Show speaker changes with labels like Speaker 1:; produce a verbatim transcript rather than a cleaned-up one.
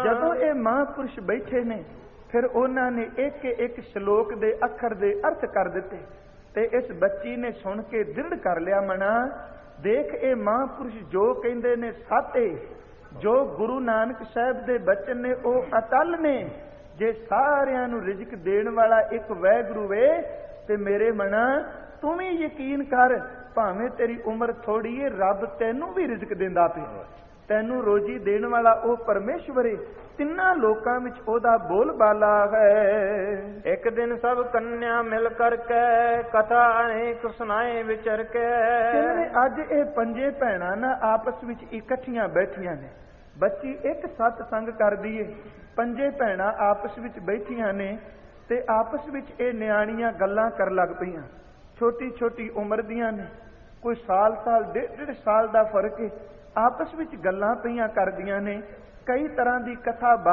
Speaker 1: ਜਦੋਂ ਇਹ ਮਹਾਂਪੁਰਸ਼ ਬੈਠੇ ਨੇ ਫਿਰ ਉਹਨਾਂ ਨੇ ਇੱਕ ਇੱਕ ਸ਼ਲੋਕ ਦੇ ਅੱਖਰ ਦੇ ਅਰਥ ਕਰ ਦਿੱਤੇ ਤੇ ਇਸ ਬੱਚੀ ਨੇ ਸੁਣ ਕੇ ਦ੍ਰਿੜ ਕਰ ਲਿਆ ਮਨਾ, ਦੇਖ ਇਹ ਮਹਾਂਪੁਰਸ਼ ਜੋ ਕਹਿੰਦੇ ਨੇ ਸਾਤੇ, ਜੋ ਗੁਰੂ ਨਾਨਕ ਸਾਹਿਬ ਦੇ ਬਚਨ ਨੇ ਉਹ ਅਟਲ ਨੇ। ਜੇ ਸਾਰਿਆਂ ਨੂੰ ਰਿਜ਼ਕ ਦੇਣ ਵਾਲਾ ਇੱਕ ਵਾਹਿਗੁਰੂ ਵੇ ਤੇ ਮੇਰੇ ਮਨਾ ਤੂੰ ਵੀ ਯਕੀਨ ਕਰ, ਭਾਵੇਂ ਤੇਰੀ ਉਮਰ ਥੋੜੀ ਏ ਰੱਬ ਤੈਨੂੰ ਵੀ ਰਿਜ਼ਕ ਦਿੰਦਾ ਪਿਆ, ਤੈਨੂੰ ਰੋਜੀ ਦੇਣ ਵਾਲਾ ਉਹ ਪਰਮੇਸ਼ਵਰ ਏ। ਤਿੰਨਾਂ ਲੋਕਾਂ ਵਿੱਚ ਉਹਦਾ ਬੋਲ ਬਾਲਾ ਹੈ।
Speaker 2: ਇੱਕ ਦਿਨ ਸਭ ਕੰਨਿਆ ਮਿਲ ਕਰਕੇ ਕਥਾ ਅਨੇਕ ਸੁਣਾਏ ਵਿਚਰ ਕੇ।
Speaker 1: ਕਿਵੇਂ ਅੱਜ ਇਹ ਪੰਜੇ ਭੈਣਾਂ ਨਾ ਆਪਸ ਵਿੱਚ ਇਕੱਠੀਆਂ ਬੈਠੀਆਂ ਨੇ, ਬੱਚੀ ਇੱਕ ਸਤ ਸੰਗ ਕਰਦੀ ਏ, ਪੰਜੇ ਭੈਣਾਂ ਆਪਸ ਵਿੱਚ ਬੈਠੀਆਂ ਨੇ ਤੇ ਆਪਸ ਵਿੱਚ ਇਹ ਨਿਆਣੀਆਂ ਗੱਲਾਂ ਕਰਨ ਲੱਗ ਪਈਆਂ। ਛੋਟੀ ਛੋਟੀ ਉਮਰ ਦੀਆਂ ਨੇ, ਕੋਈ ਸਾਲ ਸਾਲ ਡੇਢ ਡੇਢ ਸਾਲ ਦਾ ਫਰਕ ਏ, ਆਪਸ ਵਿੱਚ ਗੱਲਾਂ ਪਈਆਂ ਕਰਦੀਆਂ ਨੇ, ਕਈ ਤਰ੍ਹਾਂ ਦੀ ਕਥਾ